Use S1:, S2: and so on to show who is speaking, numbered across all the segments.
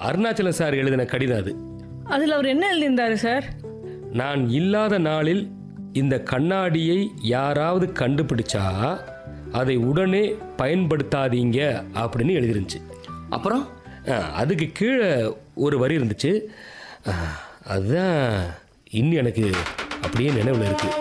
S1: Arunachalam sir எழுதின கடிதம் அது.
S2: அதில் அவர் என்ன எழுதியிருந்தாரு சார்?
S1: நான் இல்லாத நாளில் இந்த கண்ணாடியை யாராவது கண்டுபிடிச்சா அதை உடனே பயன்படுத்தாதீங்க அப்படின்னு எழுதிருந்துச்சு.
S3: அப்புறம்
S1: அதுக்கு கீழே ஒரு வரி இருந்துச்சு. அதுதான் இன்னும் எனக்கு அப்படியே நினைவில் இருக்கு.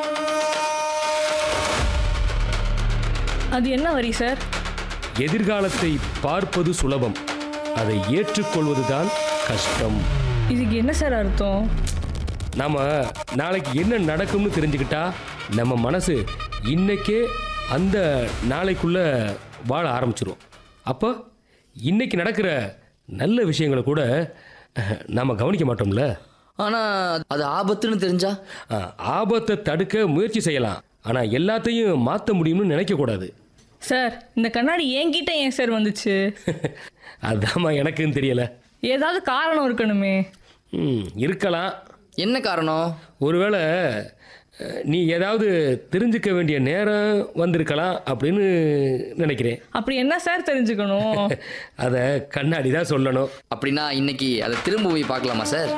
S2: அது என்ன வரி சார்?
S1: எதிர்காலத்தை பார்ப்பது சுலபம், அதை ஏற்றுக்கொள்வதுதான் கஷ்டம்.
S2: இதுக்கு என்ன சார் அர்த்தம்?
S1: நாம் நாளைக்கு என்ன நடக்கும்னு தெரிஞ்சுக்கிட்டா நம்ம மனசு இன்னைக்கே அந்த நாளைக்குள்ளே வாழ ஆரம்பிச்சிரும். அப்போ இன்னைக்கு நடக்கிற நல்ல விஷயங்களை கூட நாம் கவனிக்க மாட்டோம்ல.
S3: ஆனால் அது ஆபத்துன்னு தெரிஞ்சா?
S1: ஆபத்தை தடுக்க முயற்சி செய்யலாம், ஆனால் எல்லாத்தையும் மாற்ற முடியும்னு நினைக்கக்கூடாது.
S2: சார், இந்த கண்ணாடி என்கிட்ட ஏன் சார் வந்துச்சு?
S1: அதாம்மா எனக்குன்னு தெரியலை.
S2: ஏதாவது காரணம் இருக்கணுமே.
S1: இருக்கலாம்.
S3: என்ன காரணம்?
S1: ஒருவேளை நீ ஏதாவது தெரிஞ்சுக்க வேண்டிய நேரம் வந்திருக்கலாம் அப்படின்னு நினைக்கிறேன்.
S2: அப்படி என்ன சார் தெரிஞ்சுக்கணும்?
S1: அதை கண்ணாடி தான் சொல்லணும்.
S3: அப்படின்னா இன்னைக்கு அதை திரும்ப போய் பார்க்கலாமா சார்?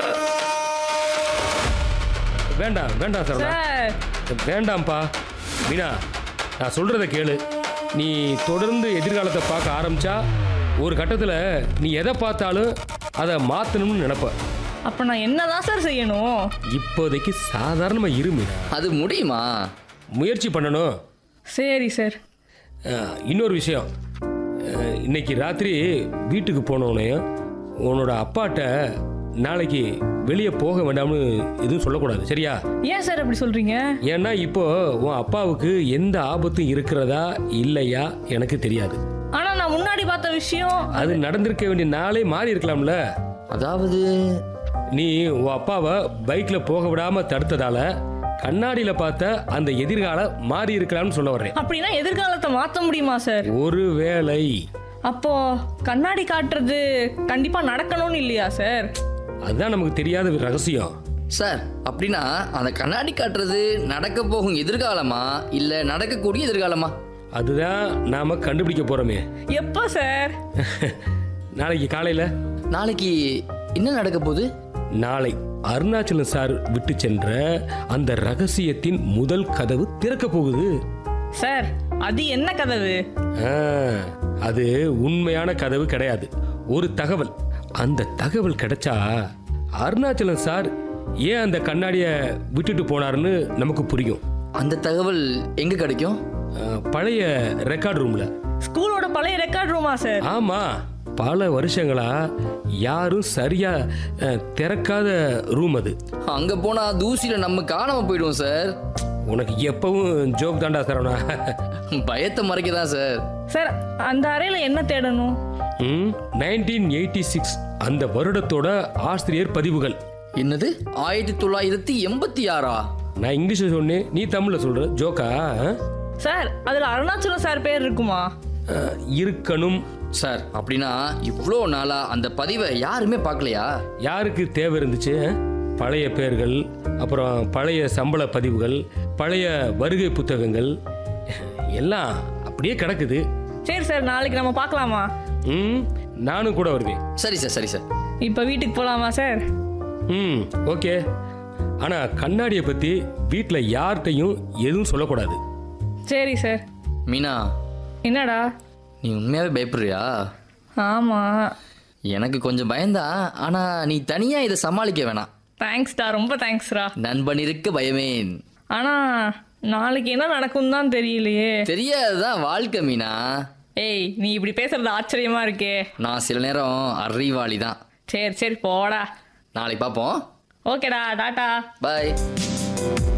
S1: வேண்டாம் வேண்டாம் சார், வேண்டாம்ப்பா. மீனா, நான் சொல்கிறத கேளு. நீ தொடர்ந்து எதிர்காலத்தை பார்க்க ஆரம்பித்தா ஒரு கட்டத்தில் நீ எதை பார்த்தாலும் அதை மாற்றணும்னு நினைப்ப.
S2: அப்போ நான் என்னதான் சார் செய்யணும்?
S1: இப்போதைக்கு சாதாரணமாக இரு மீனா.
S3: அது முடியுமா?
S1: முயற்சி பண்ணணும்.
S2: சரி சார்.
S1: இன்னொரு விஷயம், இன்னைக்கு ராத்திரி வீட்டுக்கு போனோடனே உன்னோட அப்பாட்ட நாளைக்கு வெளியே போக வேண்டாம்னு எதுவும் சொல்லக்கூடாது, சரியா?
S2: ஏன் சார் அப்படி சொல்கிறீங்க?
S1: ஏன்னா இப்போ உன் அப்பாவுக்கு எந்த ஆபத்தும் இருக்கிறதா இல்லையா எனக்கு தெரியாது.
S2: ஆனால் நான் முன்னாடி பார்த்த விஷயம்
S1: அது நடந்திருக்க வேண்டிய நாளே மாறி இருக்கலாம்ல.
S3: அதாவது
S1: நீ உன் அப்பாவை பைக்கில் போக விடாமல் தடுத்ததால கண்ணாடியில் பார்த்த அந்த எதிர்காலம் மாறி இருக்கலாம்னு சொல்ல வர்றேன்.
S2: அப்படின்னா எதிர்காலத்தை மாற்ற முடியுமா சார்?
S1: ஒருவேளை.
S2: அப்போ கண்ணாடி காட்டுறது கண்டிப்பாக நடக்கணும்னு இல்லையா சார்?
S1: அதுதான் நமக்கு தெரியாத ரகசியம்
S3: சார். அப்படின்னா அந்த கண்ணாடி காட்டுறது நடக்க போகும் எதிர்காலமா இல்லை நடக்கக்கூடிய எதிர்காலமா?
S1: அதுதான் நாம கண்டுபிடிக்க போறோமே.
S2: எப்போ சார்?
S1: நாளைக்கு காலையில்.
S3: நாளைக்கு என்ன நடக்க போகுது?
S1: நாளை அருணாச்சலம் சார் விட்டு சென்ற அந்த ரகசியத்தின் முதல் கதவு திறக்க போகுது.
S2: சார், அது என்ன கதவு?
S1: அது உண்மையான கதவு கிடையாது, ஒரு தகவல். அந்த தகவல் கிடைச்சா அருணாச்சலம் சார் ஏன் அந்த கண்ணாடியை விட்டுட்டு போனாருன்னு நமக்கு புரியும்.
S3: அந்த தகவல் எங்க கிடைக்கும்?
S1: பழைய ரெக்கார்ட் ரூம்ல.
S2: ஸ்கூலோட பழைய ரெக்கார்ட் ரூமா சார்?
S1: ஆமா, பல வருஷங்களா யாரும் சரியா திறக்காத ரூம் அது.
S3: அங்க போனா தூசியில நம்ம காணாம போயிடுவோம் சார்.
S1: உனக்கு எப்பவும் ஜோக் தாண்டா சரவணா.
S3: பயத்தை மறைக்கதான் சார்.
S2: சார், அந்த அறையில என்ன தேடணும்?
S1: 1986 அந்த வருடத்தோட ஆசிரியர் பதிவுகள்.
S3: என்னது 1986?
S1: நான் இங்கிலீஷ்ல சொன்னேன், நீ தமிழ்ல சொல்ற. ஜோக்கா?
S2: சார், அதுல அருணாச்சலம் சார் பேர் இருக்குமா?
S1: இருக்கணும்
S3: சார். அப்படின்னா இவ்வளோ நாளா அந்த பதிவை யாருமே பார்க்கலையா?
S1: யாருக்கு தேவை இருந்துச்சு? பழைய பெயர்கள், அப்புறம் பழைய சம்பள பதிவுகள், பழைய வருகை புத்தகங்கள் எல்லாம் அப்படியே கிடக்குது.
S2: சரி சார், நாளைக்கு நம்ம பார்க்கலாமா?
S1: நானும் கூட வருவேன்.
S3: சரி சார், சரி சார்.
S2: இப்போ வீட்டுக்கு போகலாமா சார்?
S1: ஓகே. ஆனால் கண்ணாடியை பற்றி வீட்டில் யார்கிட்டையும் எதுவும் சொல்லக்கூடாது.
S2: சரி சார்.
S3: மீனா,
S2: என்னடா?
S3: நீ உண்மையாகவே பயப்படுறியா?
S2: ஆமாம்.
S3: எனக்கு கொஞ்சம் பயந்தா, ஆனால் நீ தனியாக இதை சமாளிக்க வேணாம்.
S2: தேங்க்ஸ்டா, ரொம்ப தேங்க்ஸ்டா.
S3: நண்பன் இருக்க பயமேன்.
S2: ஆனால் நாளைக்கு என்ன நடக்கும் தான் தெரியலையே.
S3: தெரியாதுதான் வாழ்க்கை மீனா.
S2: ஏய், நீ இப்படி பேசுறது ஆச்சரியமா இருக்கே.
S3: நான் சில நேரம் அறிவாளி தான்.
S2: சரி சரி, போடா.
S3: நாளைக்கு பார்ப்போம்.
S2: ஓகேடா, டாட்டா.
S3: பாய்.